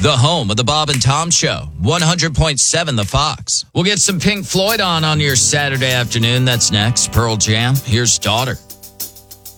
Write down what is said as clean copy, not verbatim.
the home of the Bob and Tom Show, 100.7 The Fox. We'll get some Pink Floyd on your Saturday afternoon. That's next. Pearl Jam, here's Daughter.